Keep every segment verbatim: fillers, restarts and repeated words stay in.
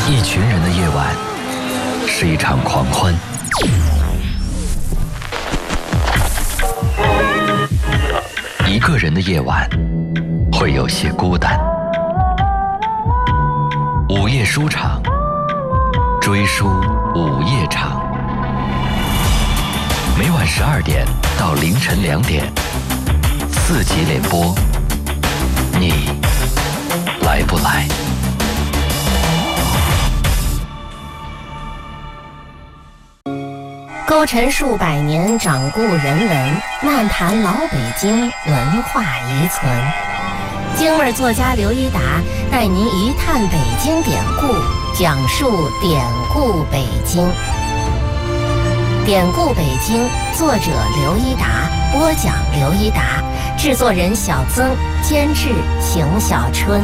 一群人的夜晚是一场狂欢，一个人的夜晚会有些孤单。午夜书场，追书午夜场，每晚十二点到凌晨两点，四集联播，你来不来？ 勾陈数百年掌故人文，漫谈老北京文化遗存。京味作家刘一达带您一探北京典故，讲述典故北京。典故北京，作者刘一达，播讲刘一达，制作人小曾，监制邢小春。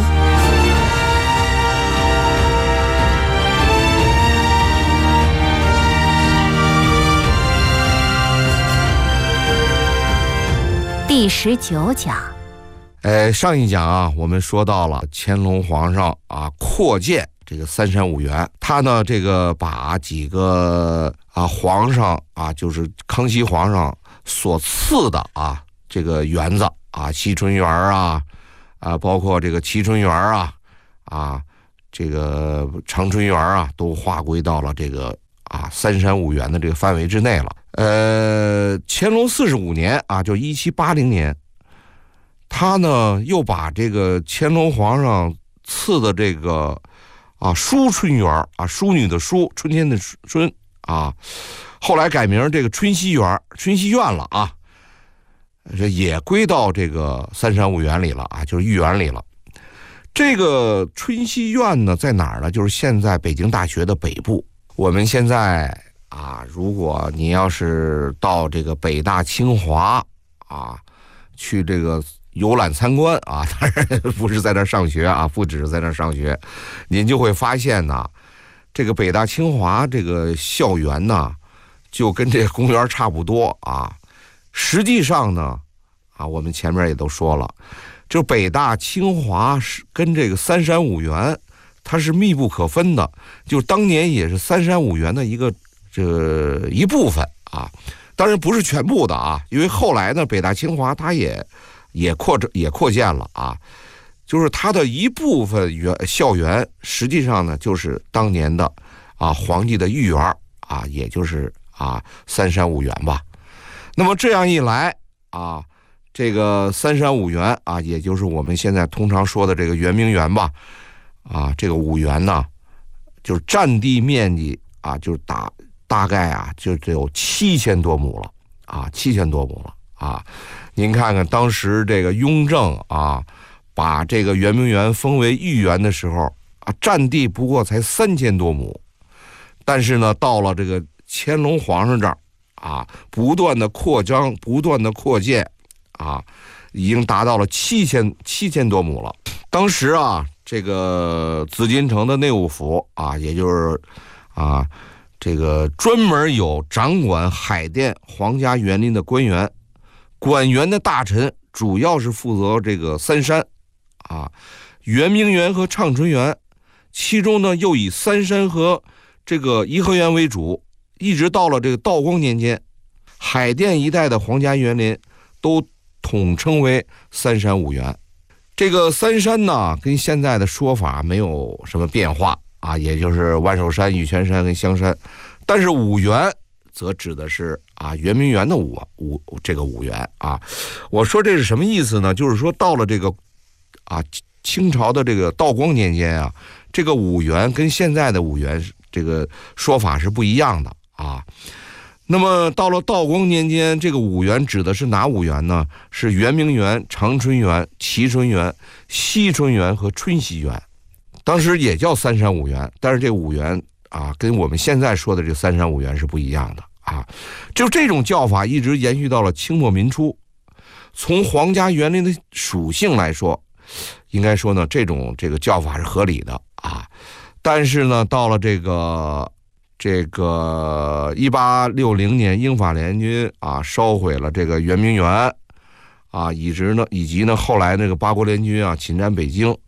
第十九讲。 呃，上一讲啊，我们说到了乾隆皇上啊扩建这个三山五园，他呢这个把几个啊皇上啊，就是康熙皇上所赐的啊这个园子啊，惜春园啊，啊包括这个蕲春园啊，啊这个长春园啊，都划归到了这个啊三山五园的这个范围之内了。呃，乾隆四十五年啊，就一七八零年。他呢又把这个乾隆皇上赐的这个啊淑春园啊，淑女的淑，春天的春啊，后来改名这个春熙园、春熙院了啊，这也归到这个三山五园里了啊，就是御园里了。这个春熙院呢在哪儿呢？就是现在北京大学的北部。我们现在啊，如果你要是到这个北大清华啊去这个游览参观啊，当然不是在那上学啊，不只是在那上学，您就会发现呢，这个北大清华这个校园呢，就跟这个公园差不多啊。实际上呢，啊，我们前面也都说了，就北大清华是跟这个三山五园，它是密不可分的，就当年也是三山五园的一个这个一部分啊，当然不是全部的啊，因为后来呢，北大清华它也。也扩也扩建了啊，就是它的一部分园校园，实际上呢就是当年的啊皇帝的御园啊，也就是啊三山五园吧。那么这样一来啊，这个三山五园啊，也就是我们现在通常说的这个圆明园吧，啊，这个五园呢，就是占地面积啊，就是大大概啊就只有七千多亩了啊，七千多亩了啊。您看看当时这个雍正啊，把这个圆明园封为御园的时候啊，占地不过才三千多亩，但是呢，到了这个乾隆皇上这儿啊，不断的扩张，不断的扩建啊，已经达到了七千七千多亩了。当时啊，这个紫禁城的内务府啊，也就是啊，这个专门有掌管海淀皇家园林的官员。管园的大臣主要是负责这个三山啊，圆明园和畅春园，其中呢又以三山和这个颐和园为主，一直到了这个道光年间，海淀一带的皇家园林都统称为三山五园。这个三山呢跟现在的说法没有什么变化啊，也就是万寿山、玉泉山跟香山，但是五园则指的是啊圆明园的五五这个五园啊。我说这是什么意思呢？就是说到了这个啊清朝的这个道光年间啊，这个五园跟现在的五园这个说法是不一样的啊。那么到了道光年间，这个五园指的是哪五园呢？是圆明园、长春园、蕲春园、惜春园和春熙园。当时也叫三山五园，但是这五园啊，跟我们现在说的这三山五园是不一样的啊。就这种叫法一直延续到了清末民初。从皇家园林的属性来说，应该说呢，这种这个叫法是合理的啊。但是呢，到了这个这个一八六零年，英法联军啊烧毁了这个圆明园啊，以及呢以及呢后来那个八国联军啊侵占北京，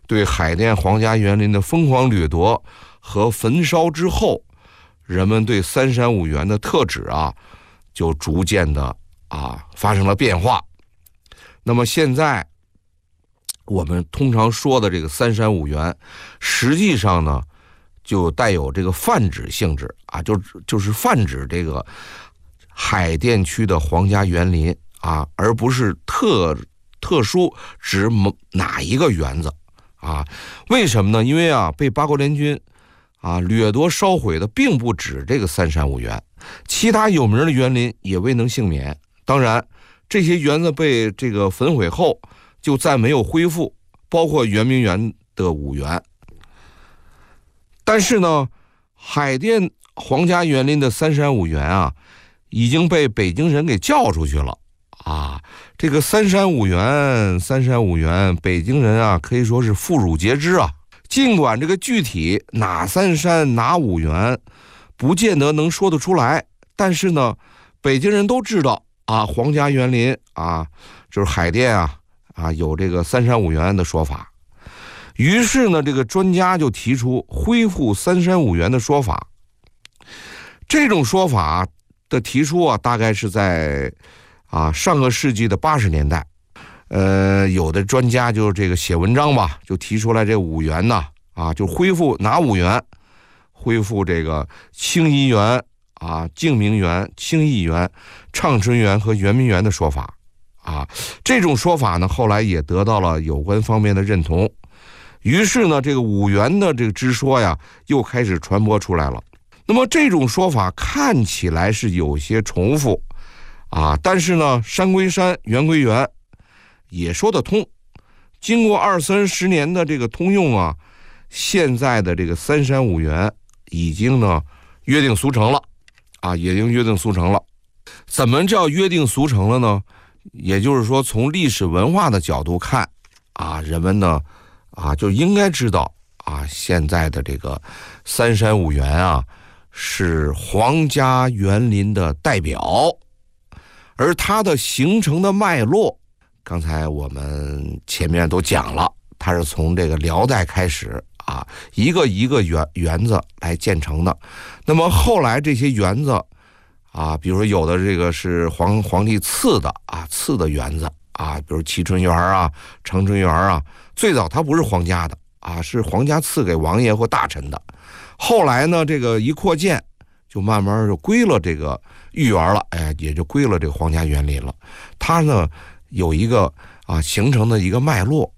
对海淀皇家园林的疯狂掠夺和焚烧之后，人们对三山五园的特指啊，就逐渐的啊发生了变化。那么现在我们通常说的这个三山五园，实际上呢，就带有这个泛指性质啊，就就是泛指这个海淀区的皇家园林啊，而不是特特殊指某哪一个园子啊。为什么呢？因为啊，被八国联军啊掠夺烧毁的并不止这个三山五园，其他有名的园林也未能幸免。当然，这些园子被这个焚毁后，就再没有恢复，包括圆明园的五园。但是呢，海淀皇家园林的三山五园啊，已经被北京人给叫出去了啊！这个三山五园，三山五园，北京人啊可以说是妇孺皆知啊。尽管这个具体哪三山哪五园，不见得能说得出来，但是呢，北京人都知道啊，皇家园林啊，就是海淀啊啊有这个三山五园的说法。于是呢，这个专家就提出恢复三山五园的说法。这种说法的提出啊，大概是在啊上个世纪的八十年代。呃，有的专家就这个写文章吧，就提出来这五园呢，啊，就恢复哪五园？恢复这个清漪园啊、静明园、清漪园、畅春园和圆明园的说法啊。这种说法呢，后来也得到了有关方面的认同。于是呢，这个五园的这个之说呀，又开始传播出来了。那么这种说法看起来是有些重复啊，但是呢，山归山，园归园，也说得通。经过二三十年的这个通用啊，现在的这个三山五园已经呢约定俗成了啊，已经约定俗成了。怎么叫约定俗成了呢？也就是说，从历史文化的角度看啊，人们呢啊就应该知道啊，现在的这个三山五园啊是皇家园林的代表，而它的形成的脉络，刚才我们前面都讲了，它是从这个辽代开始啊，一个一个园园子来建成的。那么后来这些园子啊，比如说有的这个是皇皇帝赐的啊，赐的园子啊，比如蕲春园啊、长春园啊，最早它不是皇家的啊，是皇家赐给王爷或大臣的。后来呢，这个一扩建，就慢慢就归了这个御园了，哎，也就归了这个皇家园林了。它呢有一个啊形成的一个脉络。